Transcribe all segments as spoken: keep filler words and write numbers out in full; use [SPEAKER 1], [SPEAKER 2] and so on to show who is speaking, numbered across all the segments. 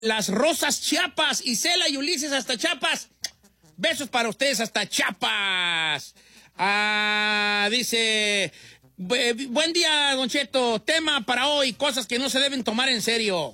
[SPEAKER 1] Las Rosas, Chiapas. Isela y Ulises hasta Chiapas. Besos para ustedes hasta Chiapas. Ah, dice, buen día, Don Cheto. Tema para hoy, cosas que no se deben tomar en serio.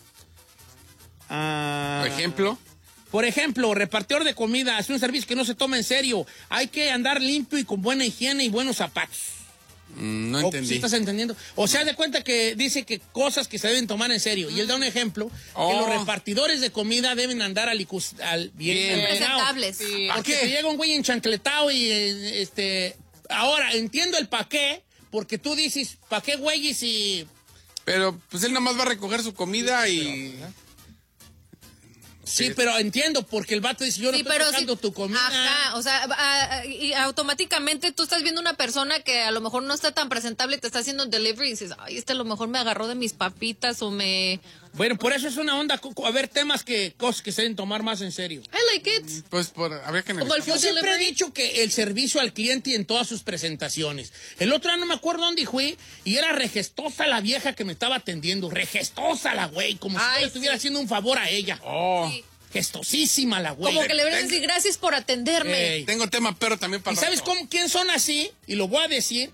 [SPEAKER 1] Ah,
[SPEAKER 2] Por ejemplo.
[SPEAKER 1] Por ejemplo, repartidor de comida, es un servicio que no se toma en serio. Hay que andar limpio y con buena higiene y buenos zapatos.
[SPEAKER 2] Mm, no
[SPEAKER 1] o,
[SPEAKER 2] entendí.
[SPEAKER 1] ¿Sí estás entendiendo? O sea, de cuenta que dice que cosas que se deben tomar en serio. Y él da un ejemplo,
[SPEAKER 2] oh.
[SPEAKER 1] que los repartidores de comida deben andar al, al bien,
[SPEAKER 3] bien presentables.
[SPEAKER 1] Sí. Porque te llega un güey enchancletado y este... Ahora, entiendo el pa' qué, porque tú dices, ¿pa' qué güeyes y...?
[SPEAKER 2] Pero, pues él nomás va a recoger su comida sí, y...
[SPEAKER 1] Pero, sí, pero entiendo, porque el vato dice, yo no
[SPEAKER 3] sí,
[SPEAKER 1] estoy tocando
[SPEAKER 3] si,
[SPEAKER 1] tu comida.
[SPEAKER 3] Ajá, o sea, a, a, y automáticamente tú estás viendo una persona que a lo mejor no está tan presentable y te está haciendo delivery y dices, ay, este a lo mejor me agarró de mis papitas o me...
[SPEAKER 1] Bueno, por eso es una onda, a ver, temas que, cosas que se deben tomar más en serio.
[SPEAKER 3] I like it.
[SPEAKER 2] Pues, por, habría que
[SPEAKER 3] Como el
[SPEAKER 1] Yo siempre delivery. he dicho que el servicio al cliente en todas sus presentaciones. El otro año no me acuerdo dónde fui y era regestosa la vieja que me estaba atendiendo. Regestosa la güey, como ay, si yo le estuviera sí. haciendo un favor a ella.
[SPEAKER 2] Oh.
[SPEAKER 3] Sí.
[SPEAKER 1] Gestosísima la güey.
[SPEAKER 3] Como que le deberían decir gracias por atenderme.
[SPEAKER 2] Ey. Tengo tema pero también para...
[SPEAKER 1] ¿Y sabes cómo, quién son así? Y lo voy a decir.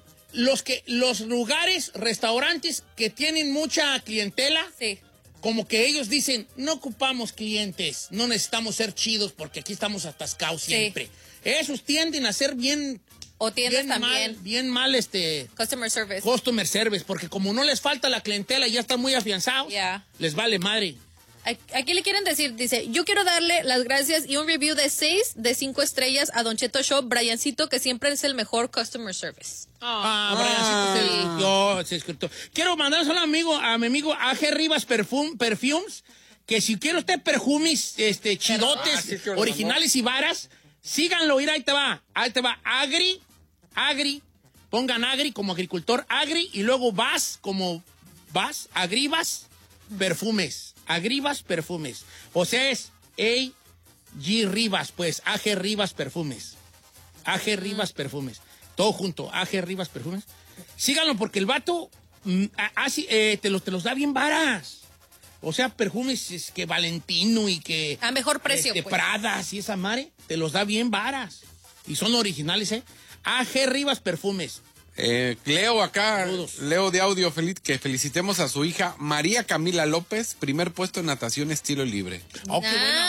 [SPEAKER 1] Los que, los lugares, restaurantes que tienen mucha clientela.
[SPEAKER 3] Sí.
[SPEAKER 1] Como que ellos dicen, no ocupamos clientes, no necesitamos ser chidos porque aquí estamos atascados siempre. Sí. Esos tienden a ser bien...
[SPEAKER 3] O tiendas
[SPEAKER 1] bien
[SPEAKER 3] también.
[SPEAKER 1] Mal, bien mal este...
[SPEAKER 3] Customer service.
[SPEAKER 1] Customer service, porque como no les falta la clientela y ya están muy afianzados,
[SPEAKER 3] yeah.
[SPEAKER 1] les vale madre.
[SPEAKER 3] Aquí le quieren decir, dice, yo quiero darle las gracias y un review de seis de cinco estrellas a Don Cheto Show, Briancito, que siempre es el mejor customer service.
[SPEAKER 1] Oh. Ah, Briancito, ah. Sí. Yo, sí, escrito. Quiero mandar a un amigo, a mi amigo A G Rivas Perfum, Perfumes, que si quiere usted perfumes, este, chidotes, ah, sí, originales y varas, síganlo, ir, ahí te va, ahí te va, Agri, Agri, pongan Agri como agricultor, Agri, y luego Vas como Vas, Agrivas, Perfumes. Agrivas Perfumes. O sea, es A G Rivas, pues, A G Rivas Perfumes. A G Rivas Perfumes. Todo junto, A G Rivas Perfumes. Síganlo porque el vato mm, así, eh, te, los, te los da bien varas. O sea, perfumes es que Valentino y que...
[SPEAKER 3] A mejor precio,
[SPEAKER 1] este,
[SPEAKER 3] pues.
[SPEAKER 1] Pradas y esa madre, te los da bien varas. Y son originales, ¿eh? A G Rivas Perfumes.
[SPEAKER 2] Eh, Leo acá,
[SPEAKER 1] Saludos.
[SPEAKER 2] Leo de Audio, feliz, que felicitemos a su hija María Camila López, primer puesto en natación estilo libre.
[SPEAKER 3] Oh,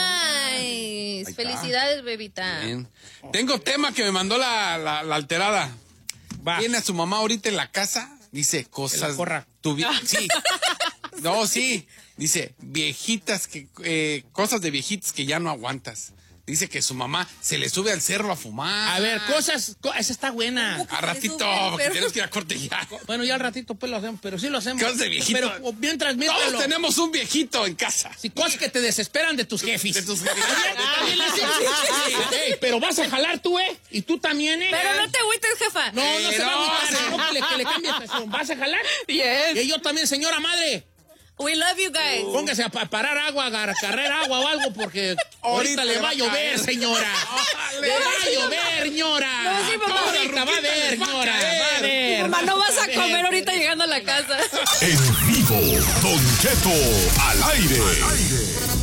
[SPEAKER 3] nice. Bueno. Felicidades, bebita.
[SPEAKER 2] Bien. Tengo tema que me mandó la, la, la alterada. Va. Viene a su mamá ahorita en la casa, dice cosas...
[SPEAKER 1] Que la corra.
[SPEAKER 2] Tu vi- sí. No, sí. Dice, viejitas, que eh, cosas de viejitas que ya no aguantas. Dice que su mamá se le sube al cerro a fumar.
[SPEAKER 1] A ver, cosas... Co esa está buena.
[SPEAKER 2] A ratito, porque tienes que ir a corte ya.
[SPEAKER 1] Bueno, ya al ratito pues lo hacemos, pero sí lo hacemos.
[SPEAKER 2] Cosas de viejito.
[SPEAKER 1] Pero mientras, mientras
[SPEAKER 2] todos
[SPEAKER 1] lo...
[SPEAKER 2] tenemos un viejito en casa.
[SPEAKER 1] Sí, cosas que te desesperan de tus jefes.
[SPEAKER 2] De tus jefes.
[SPEAKER 1] Ey, pero vas a jalar tú, ¿eh? Y tú también, ¿eh?
[SPEAKER 3] Pero no te agüites, jefa.
[SPEAKER 1] No, no
[SPEAKER 2] Eh,
[SPEAKER 1] se va
[SPEAKER 2] no,
[SPEAKER 1] a agüitar,
[SPEAKER 2] sí.
[SPEAKER 1] no, que le, que le cambie estación. ¿Vas a jalar?
[SPEAKER 3] Yes.
[SPEAKER 1] Y yo también, señora madre.
[SPEAKER 3] We love you guys.
[SPEAKER 1] Póngase a pa parar agua, a carrer agua o algo, porque ahorita, ahorita le va a llover, señora. Le va a llover, señora.
[SPEAKER 3] No, sí, mamá.
[SPEAKER 1] Ahorita va a ver, señora. Va a ver.
[SPEAKER 3] Mamá, no vas a comer ahorita llegando a la casa.
[SPEAKER 4] En vivo, Don Cheto al aire. Al aire.